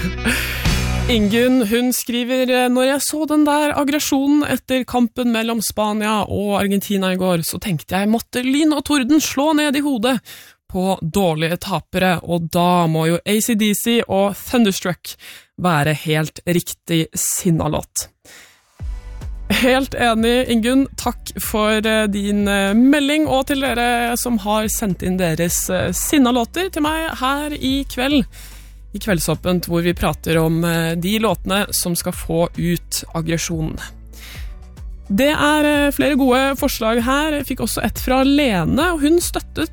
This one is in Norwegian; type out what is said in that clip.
Ingunn, hun skriver, når jeg så den der aggresjonen etter kampen mellom Spania og Argentina i går, så tenkte jeg måtte lyn og torden slå ned i hodet på dårlige tapere, og da må jo AC/DC og Thunderstruck være helt riktig sinnalåt. Helt enig, Ingunn. Takk for din melding, og til dere som har sendt inn deres sinnalåter til meg her i kveld. I Kveldsåpent, hvor vi prater om de låtene som skal få ut aggresjonen. Det flere gode forslag her. Jeg fikk også et fra Lene, og hun støttet